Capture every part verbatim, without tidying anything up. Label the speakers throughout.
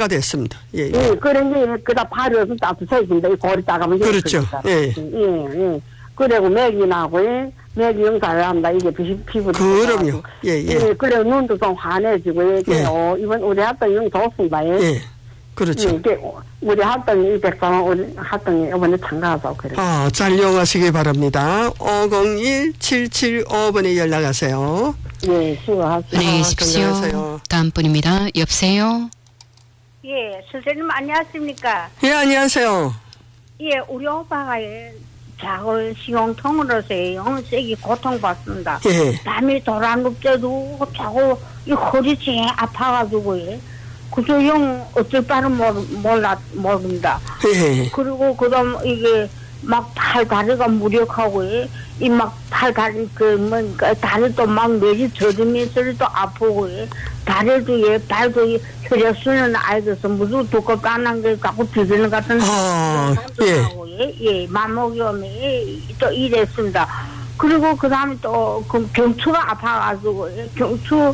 Speaker 1: 특가됐습니다. 예, 예.
Speaker 2: 예, 그런 게 그다 발효해서 따뜻해진다. 이 고리 따가면
Speaker 1: 그렇죠. 예.
Speaker 2: 예, 예. 그리고 맥이 나고 맥이 영상을 한다. 이게 피, 피부도
Speaker 1: 그럼요. 예, 예.
Speaker 2: 예. 그리고 눈도 좀 환해지고 예.
Speaker 1: 예.
Speaker 2: 어, 이번 우리 학당 영 좋습니다. 예.
Speaker 1: 예. 그렇죠.
Speaker 2: 예, 이게 우리 학당이 백사만 우리 학당에 이번에 참가해서 그래.
Speaker 1: 아, 잘 이용하시기 바랍니다. 오공일 칠칠오 번에 연락하세요.
Speaker 2: 예, 수고하세요.
Speaker 3: 안녕히 계십시오.
Speaker 1: 건강하세요.
Speaker 3: 다음 분입니다. 여보세요.
Speaker 4: 예, 선생님 안녕하십니까?
Speaker 1: 예, 안녕하세요.
Speaker 4: 예, 우리 오빠가 예, 작은 시용통으로서 영 세게 고통받습니다.
Speaker 1: 예.
Speaker 4: 밤에 돌아눕 때도 자꾸 이 허리층이 아파가지고 예. 그저 영 어쩔 바를 모르, 몰라, 모른다.
Speaker 1: 예.
Speaker 4: 그리고 그다음 이게 막 팔 다리가 무력하고 예. 이 막 팔 다리 그 뭔가 다리도 막 내리 젖으면서도 아프고 예. 다리도 예 발도 예. 혈액순환 알겠어 무슨 두껍다는 게 갖고 뒤지는 것 같은
Speaker 1: 아,
Speaker 4: 예. 예, 예, 맘목이 오면 예, 또 이랬습니다. 그리고 그 다음에 또 그 경추가 아파가지고 예. 경추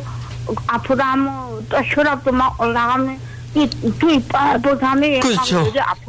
Speaker 4: 아프다면 또 혈압도 막 올라가면 이 뒤 빠듯하면
Speaker 1: 그렇죠.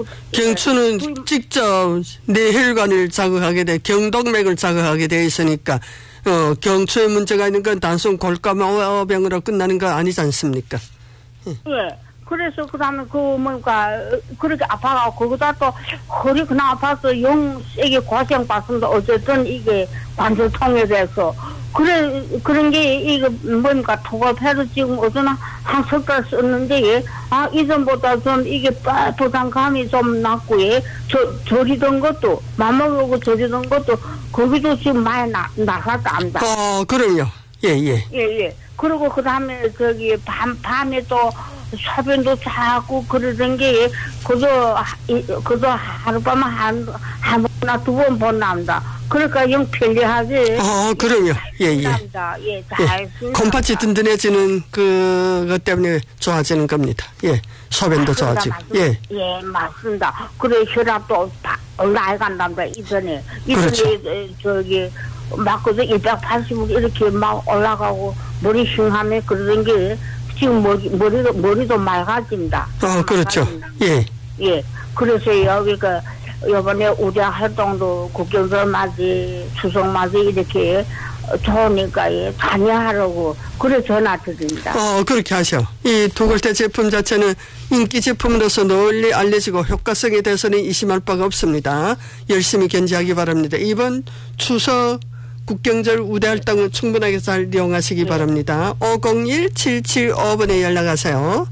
Speaker 1: 경추는 직접 뇌혈관을 자극하게 돼 경동맥을 자극하게 돼 있으니까 어, 경추에 문제가 있는 건 단순 골감病으로 끝나는 거 아니지 않습니까?
Speaker 4: 예. 그래서 그 다음에 그 뭔가 그렇게 아파가고 거기다 또 허리 그냥 아파서 영 세게 고생받습니다. 어쨌든 이게 관절통에 대해서 그래 그런 게 이거 뭔가 토가패로 지금 어쩌나 한 석 달 썼는데 아 이전보다 좀 이게 부담감이 좀 났고 예. 저 저리던 것도 맘먹고 저리던 것도 거기도 지금 많이 나 나갔다 합니다.
Speaker 1: 어, 그럼요. 예예.
Speaker 4: 예, 예. 그리고 그 다음에 저기 밤 밤에 또 소변도 자꾸 그러던 게 그저 그저 하룻밤 한 한 번이나 두 번 본답니다. 그러니까 영 편리하지.
Speaker 1: 어, 그럼요. 예예.
Speaker 4: 예, 잘
Speaker 1: 예. 콩팥이 든든해지는 그것 때문에 좋아지는 겁니다. 예. 소변도 좋아지고. 예.
Speaker 4: 예, 맞습니다. 그래 혈압도 올라간답니다. 이전에 이전에
Speaker 1: 그렇죠.
Speaker 4: 저기 막 그저 이백팔십으로 이렇게 막 올라가고 머리 흉하면 그러던 게 지금 머리 머리도 머리도 맑아진다.
Speaker 1: 어, 그렇죠. 예.
Speaker 4: 예. 그래서 여기가 이번에 우리 활동도 국경절 맞이 추석 맞이 이렇게 좋으니까 예, 참여하려고 그래 전화 드립니다.
Speaker 1: 어, 그렇게 하셔. 이 두골대 제품 자체는 인기 제품으로서 널리 알려지고 효과성에 대해서는 의심할 바가 없습니다. 열심히 견지하기 바랍니다. 이번 추석 국경절 우대 활동은 충분하게 잘 이용하시기 네. 바랍니다. 오공일 칠칠오 번에 연락하세요.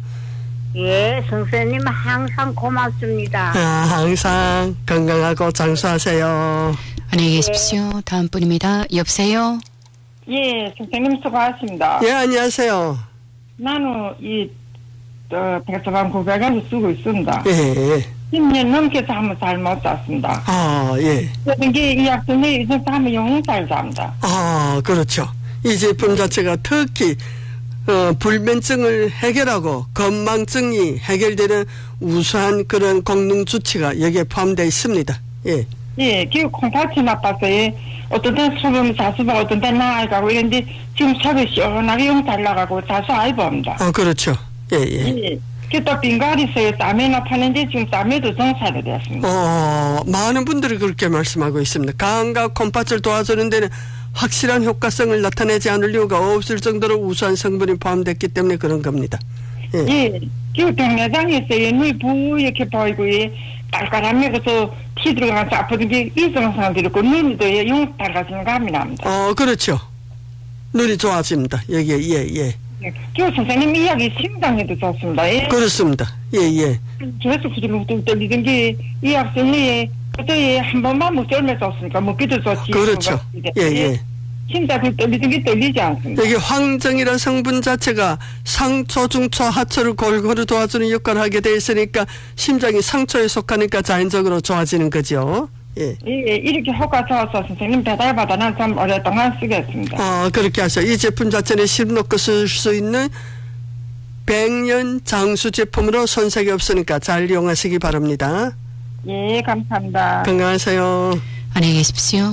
Speaker 4: 예, 선생님 항상 고맙습니다.
Speaker 1: 아, 항상 건강하고 장수하세요.
Speaker 3: 안녕히 계십시오. 다음 분입니다. 여보세요.
Speaker 5: 예, 선생님 수고하십니다.
Speaker 1: 예, 안녕하세요.
Speaker 5: 나는 이 어, 백사방 구백 원을 쓰고 있습니다.
Speaker 1: 예.
Speaker 5: 십 년 넘게서 한번 잘 못 잤습니다.
Speaker 1: 아, 예.
Speaker 5: 그런 게 이 약속에 있어서 하면 영영 잘 잡니다.
Speaker 1: 아, 그렇죠. 이 제품 자체가 특히 어, 불면증을 해결하고 건망증이 해결되는 우수한 그런功能 주치가 여기에 포함되어 있습니다. 예.
Speaker 5: 예, 그 콩팥이 나빠서 예, 어떤 때는 소변 자수하고 어떤 때는 나아이 가고 이런데 지금 속이 시원하게 영 잘 나가고 자수 아이 봅니다.
Speaker 1: 아, 그렇죠. 예, 예.
Speaker 5: 예. 또 빙가리서에 땀이 나타는데 지금 땀에도 정찰이 되었습니다.
Speaker 1: 어, 많은 분들이 그렇게 말씀하고 있습니다. 간과 콩팥을 도와주는 데는 확실한 효과성을 나타내지 않을 이유가 없을 정도로 우수한 성분이 포함됐기 때문에 그런 겁니다. 예.
Speaker 5: 예. 그 백내장에서 눈이 부옇게 보이고 예. 깔깔하면서 피 들어가서 아프던 게 이성상들이 있고 눈도 예. 용 밝아지는 감이 납니다.
Speaker 1: 어, 그렇죠. 눈이 좋아집니다. 여기에, 예, 예.
Speaker 5: 예. 그 선생님 이야기 심장에도 좋습니다. 예.
Speaker 1: 그렇습니다. 예, 예.
Speaker 5: 계속 부들부들 떨리던 게 이 학생이 그때 한 번만 못 떨면 좋습니까? 먹기도 좋지.
Speaker 1: 그렇죠. 예, 예.
Speaker 5: 심장이 떨리던 게 떨리지 않습니다.
Speaker 1: 여기 황정이라는 성분 자체가 상초, 중초, 하초를 골고루 도와주는 역할을 하게 돼 있으니까 심장이 상초에 속하니까 자연적으로 좋아지는 거죠. 예.
Speaker 5: 예, 이렇게 효과 좋아서 선생님 배달받아 난 참 오랫동안 쓰겠습니다.
Speaker 1: 아, 그렇게 하셔. 이 제품 자체는 십 놓고 쓸 수 있는 백 년 장수 제품으로 손색이 없으니까 잘 이용하시기 바랍니다.
Speaker 5: 예, 감사합니다.
Speaker 1: 건강하세요.
Speaker 3: 안녕히 계십시오.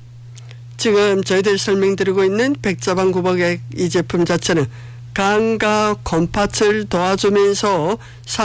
Speaker 1: 지금 저희들 설명드리고 있는 백자방 구복의 이 제품 자체는 간과 콩팥을 도와주면서